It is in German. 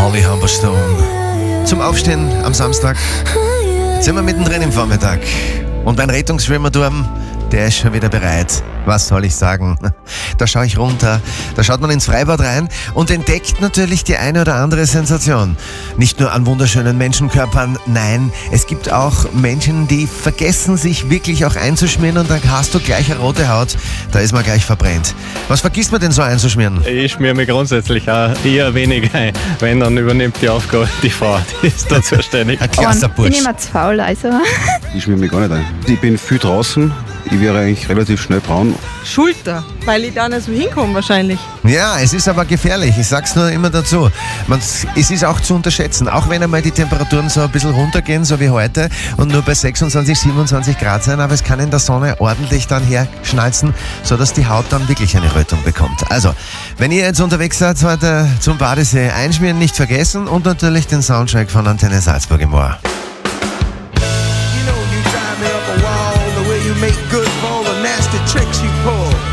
Holly Humberstone. Zum Aufstehen am Samstag. Jetzt sind wir mittendrin im Vormittag. Und mein Rettungsschwimmerturm, der ist schon wieder bereit. Was soll ich sagen? Da schaue ich runter, da schaut man ins Freibad rein und entdeckt natürlich die eine oder andere Sensation. Nicht nur an wunderschönen Menschenkörpern, nein, es gibt auch Menschen, die vergessen, sich wirklich auch einzuschmieren und dann hast du gleich eine rote Haut, da ist man gleich verbrennt. Was vergisst man denn so einzuschmieren? Ich schmiere mich grundsätzlich auch eher wenig ein. Wenn, dann übernimmt die Aufgabe die Frau, die ist da zuständig. Ein klasser Ich bin Bursch. immer zu faul, also. Ich schmier mich gar nicht ein. Ich bin viel draußen. Ich wäre eigentlich relativ schnell braun. Schulter, weil ich da nicht so hinkomme wahrscheinlich. Ja, es ist aber gefährlich, ich sag's nur immer dazu. Es ist auch zu unterschätzen, auch wenn einmal die Temperaturen so ein bisschen runtergehen, so wie heute, und nur bei 26, 27 Grad sein, aber es kann in der Sonne ordentlich dann herschnalzen, sodass die Haut dann wirklich eine Rötung bekommt. Also, wenn ihr jetzt unterwegs seid heute zum Badesee, einschmieren nicht vergessen und natürlich den Soundtrack von Antenne Salzburg im Ohr.